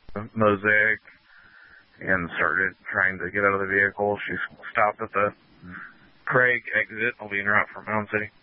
Mosaic and started trying to get out of the vehicle. She stopped at the Craig exit. I'll be en route for Mound City.